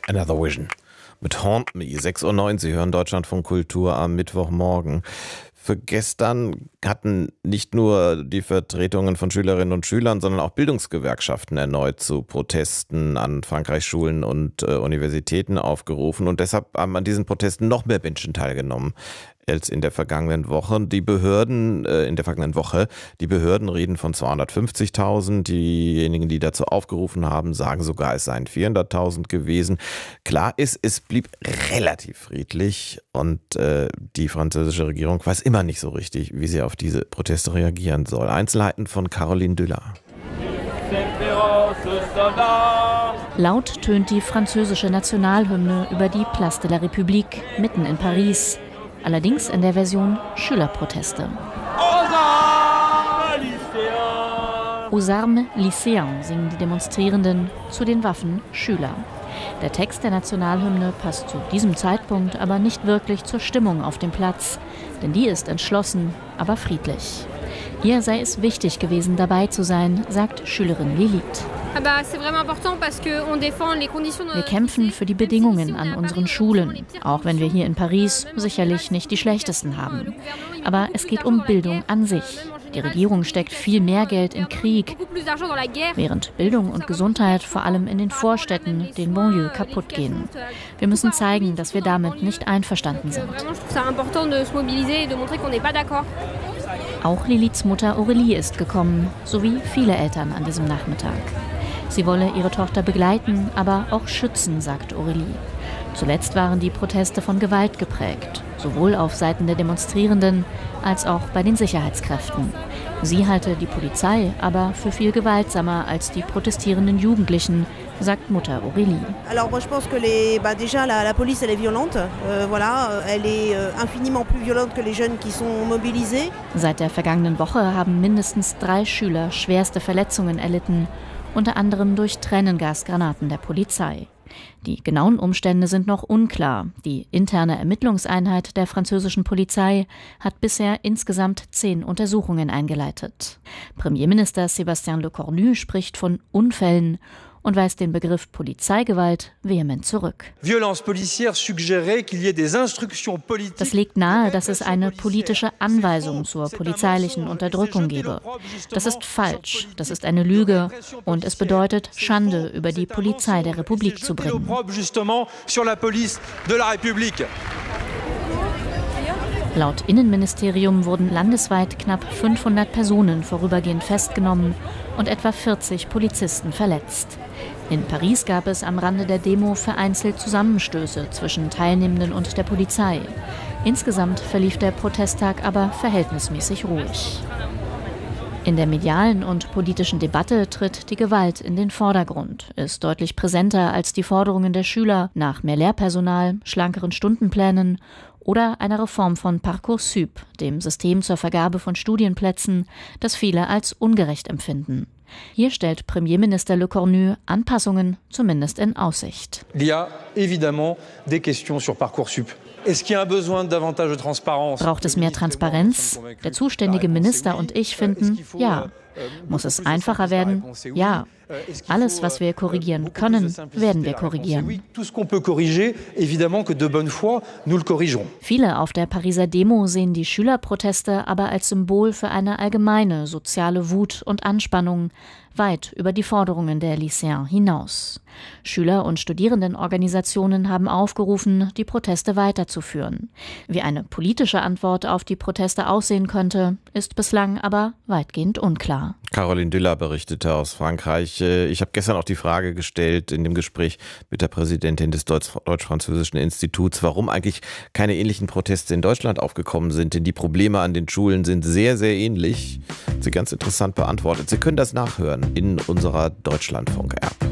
Another Vision mit Haunt Me, 6:09 Uhr. Sie hören Deutschlandfunk Kultur am Mittwochmorgen. Für gestern hatten nicht nur die Vertretungen von Schülerinnen und Schülern, sondern auch Bildungsgewerkschaften erneut zu Protesten an Frankreichs Schulen und Universitäten aufgerufen. Und deshalb haben an diesen Protesten noch mehr Menschen teilgenommen als in der vergangenen Woche. Die Behörden reden von 250.000. Diejenigen, die dazu aufgerufen haben, sagen sogar, es seien 400.000 gewesen. Klar ist, es blieb relativ friedlich und die französische Regierung weiß immer nicht so richtig, wie sie auf diese Proteste reagieren soll. Einzelheiten von Caroline Düller. Laut tönt die französische Nationalhymne über die Place de la République mitten in Paris. Allerdings in der Version Schülerproteste. Aux armes lycéens singen die Demonstrierenden, zu den Waffen Schüler. Der Text der Nationalhymne passt zu diesem Zeitpunkt aber nicht wirklich zur Stimmung auf dem Platz, denn die ist entschlossen, aber friedlich. Ihr sei es wichtig gewesen, dabei zu sein, sagt Schülerin Lilith. Wir kämpfen für die Bedingungen an unseren Schulen, auch wenn wir hier in Paris sicherlich nicht die schlechtesten haben. Aber es geht um Bildung an sich. Die Regierung steckt viel mehr Geld in Krieg, während Bildung und Gesundheit vor allem in den Vorstädten, den Banlieues, kaputt gehen. Wir müssen zeigen, dass wir damit nicht einverstanden sind. Auch Liliths Mutter Aurélie ist gekommen, sowie viele Eltern an diesem Nachmittag. Sie wolle ihre Tochter begleiten, aber auch schützen, sagt Aurélie. Zuletzt waren die Proteste von Gewalt geprägt, sowohl auf Seiten der Demonstrierenden als auch bei den Sicherheitskräften. Sie halte die Polizei aber für viel gewaltsamer als die protestierenden Jugendlichen, sagt Mutter Aurélie. Alors moi je pense que la police elle est violente, elle est infiniment plus violente que les jeunes qui sont mobilisés. Seit der vergangenen Woche haben mindestens 3 Schüler schwerste Verletzungen erlitten, unter anderem durch Tränengasgranaten der Polizei. Die genauen Umstände sind noch unklar. Die interne Ermittlungseinheit der französischen Polizei hat bisher insgesamt 10 Untersuchungen eingeleitet. Premierminister Sébastien Lecornu spricht von Unfällen und weist den Begriff Polizeigewalt vehement zurück. Das legt nahe, dass es eine politische Anweisung zur polizeilichen Unterdrückung gebe. Das ist falsch, das ist eine Lüge und es bedeutet, Schande über die Polizei der Republik zu bringen. Laut Innenministerium wurden landesweit knapp 500 Personen vorübergehend festgenommen und etwa 40 Polizisten verletzt. In Paris gab es am Rande der Demo vereinzelt Zusammenstöße zwischen Teilnehmenden und der Polizei. Insgesamt verlief der Protesttag aber verhältnismäßig ruhig. In der medialen und politischen Debatte tritt die Gewalt in den Vordergrund, ist deutlich präsenter als die Forderungen der Schüler nach mehr Lehrpersonal, schlankeren Stundenplänen oder einer Reform von Parcoursup, dem System zur Vergabe von Studienplätzen, das viele als ungerecht empfinden. Hier stellt Premierminister Lecornu Anpassungen zumindest in Aussicht. Il y a évidemment des questions sur Parcoursup. Braucht es mehr Transparenz? Der zuständige Minister und ich finden, ja. Muss es einfacher werden? Ja. Alles, was wir korrigieren können, werden wir korrigieren. Viele auf der Pariser Demo sehen die Schülerproteste aber als Symbol für eine allgemeine soziale Wut und Anspannung, weit über die Forderungen der Lycéens hinaus. Schüler- und Studierendenorganisationen haben aufgerufen, die Proteste weiterzuführen. Wie eine politische Antwort auf die Proteste aussehen könnte, ist bislang aber weitgehend unklar. Caroline Düller berichtete aus Frankreich. Ich habe gestern auch die Frage gestellt in dem Gespräch mit der Präsidentin des Deutsch-Französischen Instituts, warum eigentlich keine ähnlichen Proteste in Deutschland aufgekommen sind. Denn die Probleme an den Schulen sind sehr, sehr ähnlich. Sie ganz interessant beantwortet. Sie können das nachhören in unserer Deutschlandfunk-App.